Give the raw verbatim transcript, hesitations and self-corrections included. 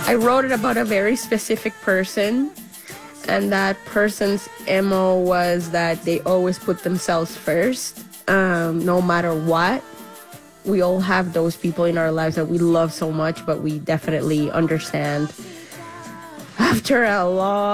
I wrote it about a very specific person, and that person's M O was that they always put themselves first, um, no matter what. We all have those people in our lives that we love so much, but we definitely understand after a long